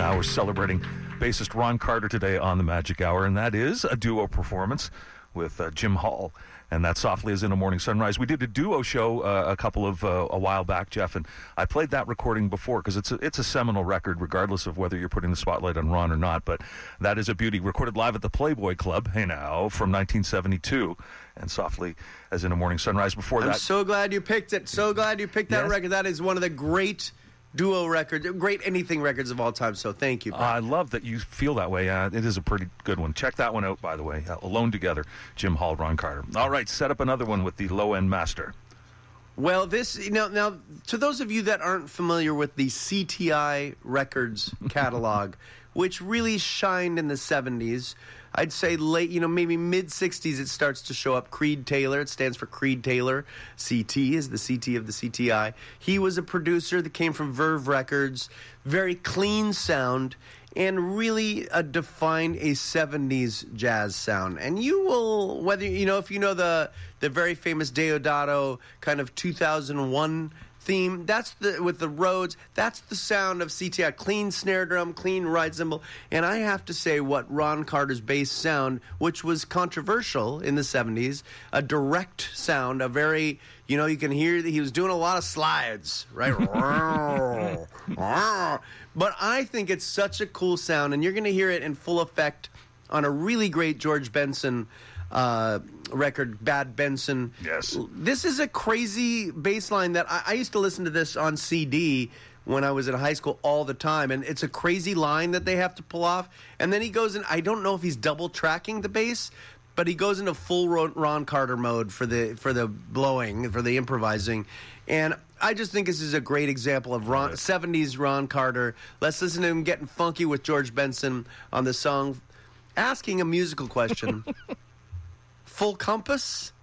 We're celebrating bassist Ron Carter today on the Magic Hour, and that is a duo performance with Jim Hall, and that Softly As in a Morning Sunrise. We did a duo show a while back, Jeff, and I played that recording before because it's a seminal record, regardless of whether you're putting the spotlight on Ron or not. But that is a beauty. Recorded live at the Playboy Club, hey now, from 1972, and Softly As in a Morning Sunrise. Before that, I'm so glad you picked it. So glad you picked that record. That is one of the great duo records, great anything records of all time, so thank you. I love that you feel that way. It is a pretty good one. Check that one out, by the way. Alone Together, Jim Hall, Ron Carter. All right, set up another one with the Low End Master. Well, now, to those of you that aren't familiar with the CTI Records catalog, which really shined in the 70s, I'd say late, maybe mid-60s it starts to show up. Creed Taylor, it stands for Creed Taylor. CT is the CT of the CTI. He was a producer that came from Verve Records. Very clean sound and really defined a 70s jazz sound. And you will, whether, if you know the very famous Deodato kind of 2001 theme, that's with the Rhodes, that's the sound of CTI. Clean snare drum, clean ride cymbal. And I have to say what Ron Carter's bass sound, which was controversial in the 70s, a direct sound, a very, you can hear that he was doing a lot of slides, right? But I think it's such a cool sound, and you're going to hear it in full effect on a really great George Benson record, Bad Benson. Yes. This is a crazy bass line that I used to listen to this on CD when I was in high school all the time, and it's a crazy line that they have to pull off. And then he goes in, I don't know if he's double tracking the bass, but he goes into full Ron Carter mode for the blowing, for the improvising. And I just think this is a great example of 70s Ron Carter. Let's listen to him getting funky with George Benson on the song, asking a musical question. Full Compass?